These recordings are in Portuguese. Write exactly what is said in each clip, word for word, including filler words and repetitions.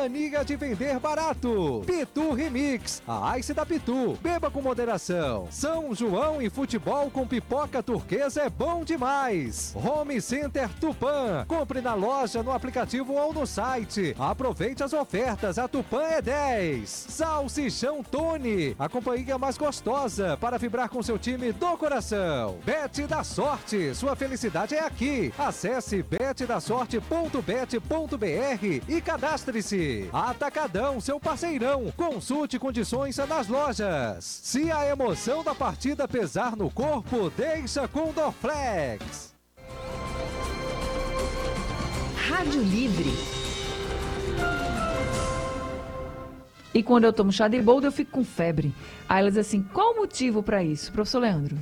mania de vender barato. Pitu Remix, a Ice da Pitu. Beba com moderação. São João e futebol com pipoca turquesa é bom demais. Home Center Tupã. Compre na loja, no aplicativo ou no site. Aproveite as ofertas, a Tupã é dez. Salsichão Tony, a companhia mais gostosa para vibrar com seu time do coração. Bet da Sorte, sua felicidade é aqui. Acesse bet da sorte ponto bet ponto br e cadastre-se. Atacadão, seu parceirão. Consulte condições nas lojas. Se a emoção da partida pesar no corpo, deixa com Dorflex. Rádio Livre. E quando eu tomo chá de boldo, eu fico com febre. Aí ela diz assim, qual o motivo para isso, professor Leandro?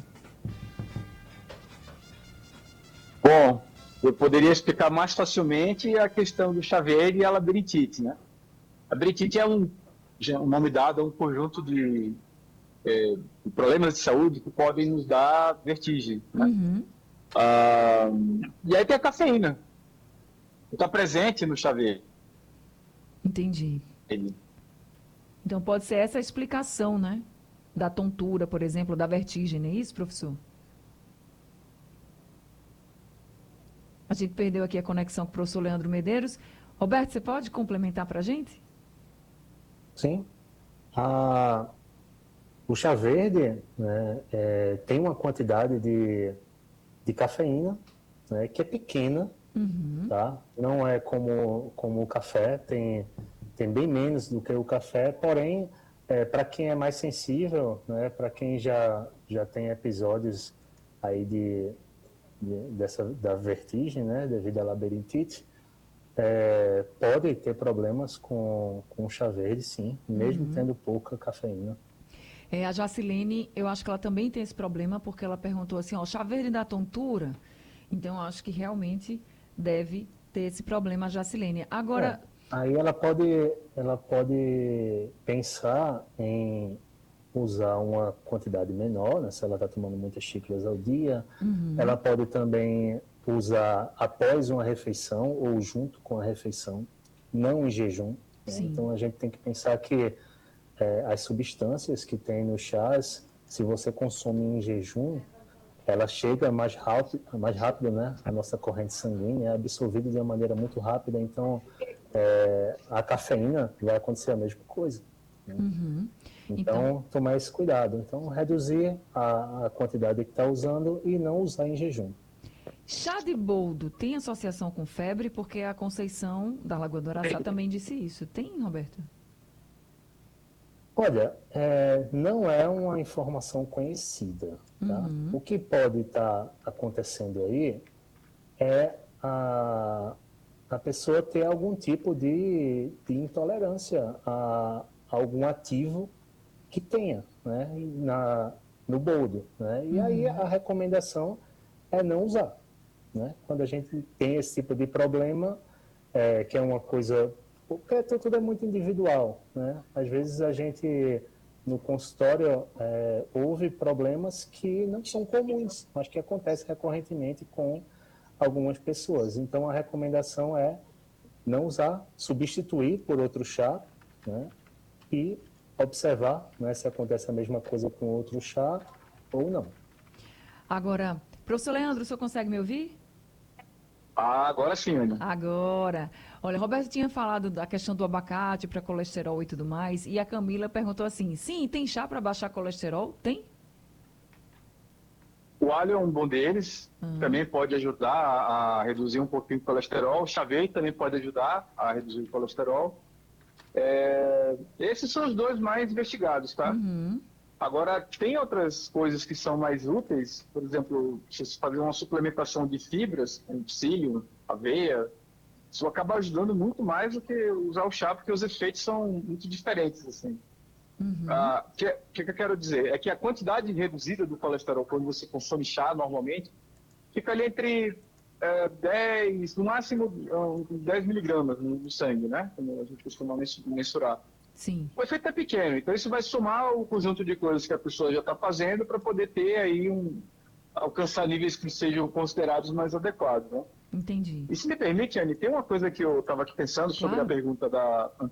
Bom, eu poderia explicar mais facilmente a questão do chá verde e a labirintite, né? A labirintite é um, um nome dado a um conjunto de, é, de problemas de saúde que podem nos dar vertigem, né? Uhum. Ah, e aí tem a cafeína, que está presente no chá verde. Entendi. Então pode ser essa a explicação, né? Da tontura, por exemplo, da vertigem, não é isso, professor? A gente perdeu aqui a conexão com o professor Leandro Medeiros. Roberto, você pode complementar para a gente? Sim. Ah, o chá verde, né, é, tem uma quantidade de, de cafeína, né, que é pequena, Uhum. tá? Não é como, como o café, tem, tem bem menos do que o café, porém, é, para quem é mais sensível, né, para quem já, já tem episódios aí de, de, dessa, da vertigem, né, devido à labirintite, é, pode ter problemas com, com o chá verde, sim, mesmo Uhum. tendo pouca cafeína. É, a Jacilene, eu acho que ela também tem esse problema, porque ela perguntou assim, ó, chá verde dá tontura? Então, eu acho que realmente deve ter esse problema, a Jacilene. Agora... É, aí ela pode, ela pode pensar em usar uma quantidade menor, né, se ela está tomando muitas xícaras ao dia. Uhum. Ela pode também usar após uma refeição ou junto com a refeição, não em jejum. Né? Então, a gente tem que pensar que é, as substâncias que tem nos chás, se você consome em jejum, ela chega mais rápido, mais rápido, né? A nossa corrente sanguínea é absorvida de uma maneira muito rápida, então é, a cafeína vai acontecer a mesma coisa. Né? Uhum. Então, Então, tomar esse cuidado. Então, reduzir a, a quantidade que está usando e não usar em jejum. chá de boldo tem associação com febre? Porque a Conceição da Lagoa do Araçá também disse isso. Tem, Roberto? Olha, é, não é uma informação conhecida. Tá? Uhum. O que pode estar tá acontecendo aí é a, a pessoa ter algum tipo de, de intolerância a, a algum ativo que tenha, né, na, no boldo. Né? E uhum. aí a recomendação é não usar. Né? Quando a gente tem esse tipo de problema, é, que é uma coisa... Porque tudo é muito individual. Né? Às vezes a gente, no consultório, é, houve problemas que não são comuns, mas que acontecem recorrentemente com algumas pessoas. Então a recomendação é não usar, substituir por outro chá, né? E observar, né, se acontece a mesma coisa com outro chá ou não. Agora, professor Leandro, o senhor consegue me ouvir? Ah, agora sim, Ana. Agora. Olha, Roberto tinha falado da questão do abacate para colesterol e tudo mais, e a Camila perguntou assim, sim, tem chá para baixar colesterol? Tem? O alho é um bom deles, uhum. também pode ajudar a, a reduzir um pouquinho o colesterol. O chá verde também pode ajudar a reduzir o colesterol. É, esses são os dois mais investigados, tá? Uhum. Agora, tem outras coisas que são mais úteis, por exemplo, se você fazer uma suplementação de fibras, como psyllium, aveia, isso acaba ajudando muito mais do que usar o chá, porque os efeitos são muito diferentes, assim. Uhum. Ah, o que, que, que eu quero dizer? É que a quantidade reduzida do colesterol, quando você consome chá normalmente, fica ali entre é, dez, no máximo dez miligramas no sangue, né? Como a gente costuma mensurar. Sim. O efeito é pequeno, então isso vai somar o conjunto de coisas que a pessoa já está fazendo para poder ter aí um, alcançar níveis que sejam considerados mais adequados, né? Entendi. E se me permite, Anne, tem uma coisa que eu estava aqui pensando sobre claro. a pergunta da